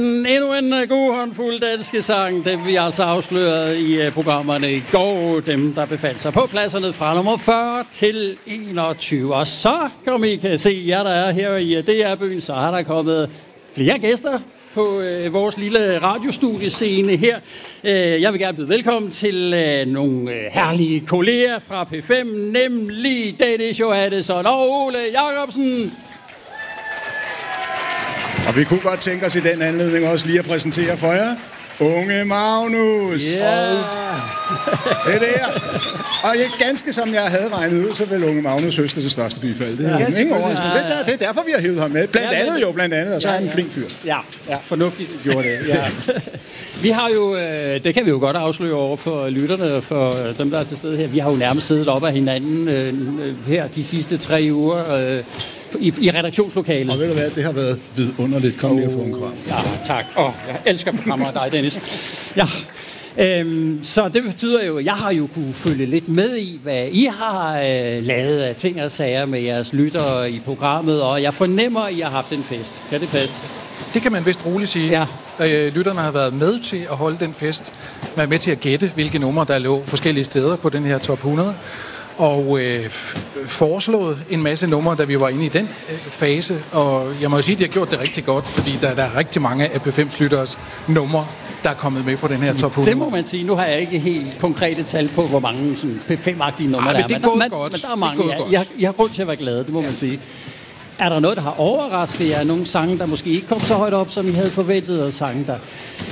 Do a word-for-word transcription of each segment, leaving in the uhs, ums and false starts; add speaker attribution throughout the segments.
Speaker 1: Endnu en uh, god håndfuld danske sang, dem vi altså afslørede i uh, programmerne i går, dem der befandt sig på pladserne fra nummer fyrre til enogtyve. Og så, kom I kan se, jer der er her i uh, D R-byen, så har der kommet flere gæster på øh, vores lille radiostudiescene her. Øh, jeg vil gerne byde velkommen til øh, nogle øh, herlige kolleger fra P fem, nemlig Dennis Johannesson og Ole Jacobsen.
Speaker 2: Og vi kunne godt tænke os i den anledning også lige at præsentere for jer Unge Magnus.
Speaker 1: Ja.
Speaker 2: Og se der. Og ganske som jeg havde regnet ud, så vil Unge Magnus høste det største bifald. Det er, ja, ingen overraskelse. Det, er, det er derfor, vi har hævet ham med. Blandt ja, andet jo, blandt andet. Og så ja, er han en flink fyr.
Speaker 1: Ja, ja, fornuftigt gjorde det. Ja. Vi har jo, det kan vi jo godt afsløre over for lytterne og for dem, der er til stede her. Vi har jo nærmest siddet op af hinanden øh, her de sidste tre uger øh, i, i redaktionslokalet.
Speaker 2: Og ved du hvad, det har været vidunderligt. Kom lige og få en kram.
Speaker 1: Ja, tak. Åh, oh, jeg elsker programmer af dig, Dennis. Ja. Øhm, så det betyder jo, at jeg har jo kunne følge lidt med i, hvad I har øh, lavet af ting og sager med jeres lyttere i programmet, og jeg fornemmer, at I har haft en fest. Kan det passe?
Speaker 3: Det kan man vist roligt sige. Ja. Øh, lytterne har været med til at holde den fest, været med til at gætte, hvilke numre der lå forskellige steder på den her top hundrede, og øh, foreslået en masse numre, da vi var inde i den øh, fase, og jeg må jo sige, at de har gjort det rigtig godt, fordi der, der er rigtig mange af P fems lytteres numre, der er kommet med på den her top hundrede.
Speaker 1: Det må man sige. Nu har jeg ikke helt konkrete tal på, hvor mange sådan P fem-agtige numre
Speaker 3: der er. Men det er gået
Speaker 1: men,
Speaker 3: godt.
Speaker 1: Men der er mange. Ja, jeg, jeg har grund til at være glad, det må ja. man sige. Er der noget, der har overrasket jer? Nogle sange, der måske ikke kom så højt op, som I havde forventet, og sange, der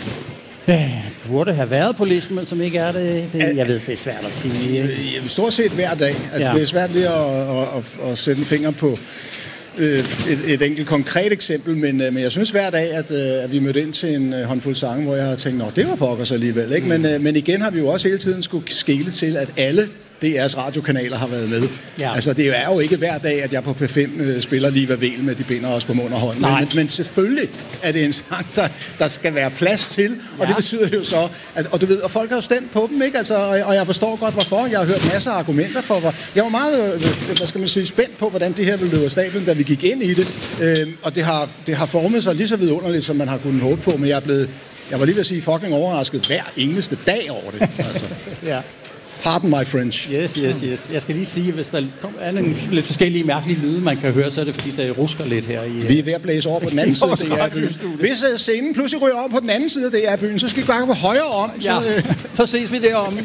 Speaker 1: øh, burde have været på listen, men som ikke er det? det jeg ved, det er svært at sige.
Speaker 2: Øh, stort set hver dag. Altså, ja. Det er svært lige at, at, at, at sætte en finger på et, et enkelt konkret eksempel, men, men jeg synes hver dag, at, at vi mødte ind til en håndfuld sange, hvor jeg har tænkt, nå, det var pokkers alligevel, ikke? Mm. Men, men igen har vi jo også hele tiden skulle skele til, at alle D R's radiokanaler har været med. Ja. Altså, det er jo ikke hver dag, at jeg på P fem øh, spiller lige hvad vel med, de binder os på mund og hånd. Men, men selvfølgelig er det en sang, der, der skal være plads til, og ja. det betyder jo så, at, og du ved, og folk har jo stemt på dem, ikke? Altså, og, og jeg forstår godt, hvorfor. Jeg har hørt masser af argumenter for, hvor jeg var meget, øh, hvad skal man sige, spændt på, hvordan det her ville løbe af stablen, da vi gik ind i det. Øh, og det har, det har formet sig lige så vidunderligt, som man har kunnet håbe på, men jeg er blevet, jeg var lige ved at sige, fucking overrasket hver eneste dag over det. Altså. ja. Pardon my French.
Speaker 1: Yes, yes, yes. Jeg skal lige sige, hvis der er nogle lidt forskellige mærkelige lyde, man kan høre, så er det fordi, der rusker lidt her i...
Speaker 2: Vi er ved at blæse over på den anden side af D R-byen. Hvis uh, scenen pludselig ryger over på den anden side af D R-byen, så skal vi bare gå højere om.
Speaker 1: Så, ja, uh... så ses vi derom.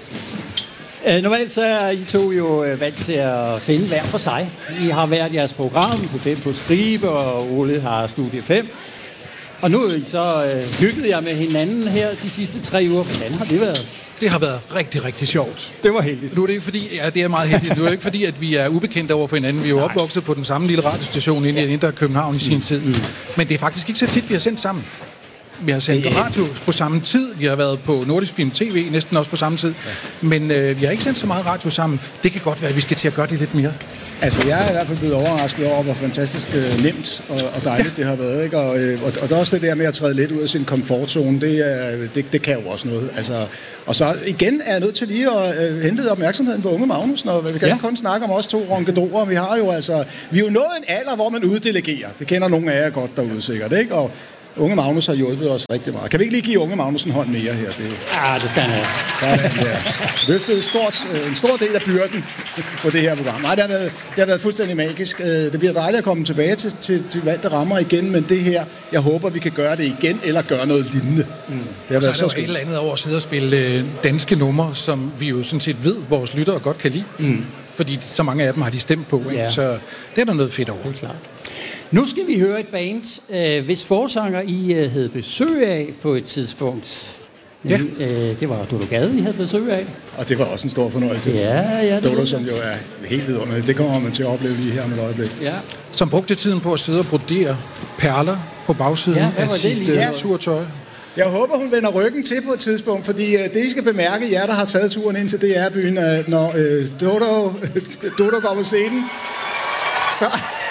Speaker 1: Uh, normalt så er I to jo uh, vant til at sende hver for sig. I har været jeres program på fem på stribe, og Ole har Studie fem. Og nu er I så uh, hygget jer med hinanden her de sidste tre uger. Hvordan har det været?
Speaker 3: Det har været rigtig, rigtig sjovt.
Speaker 1: Det var heldigt.
Speaker 3: Nu er det ikke fordi, ja, det er meget heldigt. Nu er det ikke fordi, at vi er ubekendte over for hinanden. Vi er jo opvokset på den samme lille radiostation inde i Indre København i sin mm. tid. Mm. Men det er faktisk ikke så tit, vi har sendt sammen. Vi har sendt radio på samme tid. Vi har været på Nordisk Film T V næsten også på samme tid. Ja. Men øh, vi har ikke sendt så meget radio sammen. Det kan godt være, at vi skal til at gøre det lidt mere.
Speaker 2: Altså, jeg er i hvert fald blevet overrasket over, hvor fantastisk øh, nemt og, og dejligt ja. det har været, ikke? Og, øh, og, og der er også det der med at træde lidt ud af sin komfortzone, det, er, det, det kan jo også noget. Altså, og så igen er jeg nødt til lige at øh, hente opmærksomheden på Unge Magnus, når vi kan ja. ikke kun snakke om os to ronkedorer. Vi har jo altså, vi er jo nået en alder, hvor man uddelegerer. Det kender nogle af jer godt derude sikkert, ikke? Og Unge Magnus har hjulpet os rigtig meget. Kan vi ikke lige give Unge Magnus en hånd mere her? Det...
Speaker 1: Ja, det skal han have.
Speaker 2: Sådan, ja. Løftet et stort, en stor del af byrden på det her program. Nej, det har været, det har været fuldstændig magisk. Det bliver dejligt at komme tilbage til, til, til vante rammer igen, men det her, jeg håber, vi kan gøre det igen, eller gøre noget lignende. Mm. Det
Speaker 3: har og været så er der så jo et eller andet over at sidde og spille danske numre, som vi jo sådan set ved, vores lyttere godt kan lide. Mm. Fordi så mange af dem har de stemt på. Ikke? Ja. Så det er der noget fedt over.
Speaker 1: Det er klart. Nu skal vi høre et band, øh, hvis forsanger I øh, havde besøg af på et tidspunkt. Ja. Øh, det var Dodo Gade, I havde besøg af.
Speaker 2: Og det var også en stor fornøjelse.
Speaker 1: Ja, ja.
Speaker 2: Dodo, som jo er helt vidunderligt. Det kommer man til at opleve lige her med et øjeblik.
Speaker 1: Ja.
Speaker 3: Som brugte tiden på at sidde og brodere perler på bagsiden ja, af sit uh, turtøj.
Speaker 2: Jeg håber, hun vender ryggen til på et tidspunkt, fordi uh, det, I skal bemærke, jer, der har taget turen ind til D R-byen, uh, når uh, Dodo, Dodo går på scenen, så...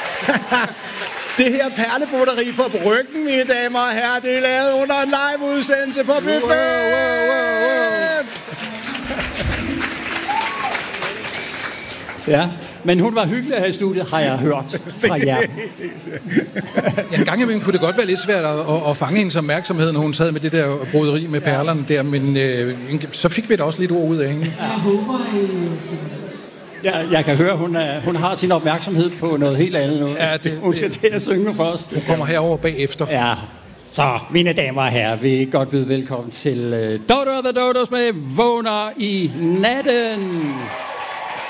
Speaker 2: Det her perlebroderi på ryggen, mine damer og herrer, det er lavet under en live-udsendelse på P fem. Wow, wow, wow, wow.
Speaker 1: Ja, Men hun var hyggelig her i studiet, har jeg hørt fra jer.
Speaker 3: Ja, en gang imellem kunne det godt være lidt svært at, at, at fange hendes opmærksomhed, når hun sad med det der broderi med perlerne der, men øh, så fik vi da også lidt ord ud af hende.
Speaker 1: Jeg håber, Ja, jeg kan høre, hun, er, hun har sin opmærksomhed på noget helt andet nu.
Speaker 3: Ja, det,
Speaker 1: hun skal
Speaker 3: det,
Speaker 1: til at synge for os.
Speaker 3: Hun kommer herover bagefter.
Speaker 1: Ja. Så, mine damer og herrer, vi er godt byde velkommen til uh, Dodo og The Dodos med Vågner i natten.